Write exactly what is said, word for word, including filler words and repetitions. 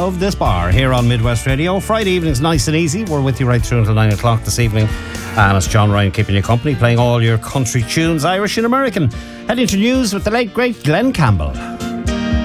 of This Bar here on Midwest Radio. Friday evening's nice and easy. We're with you right through until nine o'clock this evening. And it's John Ryan keeping you company, playing all your country tunes, Irish and American. Heading to news with the late, great Glenn Campbell.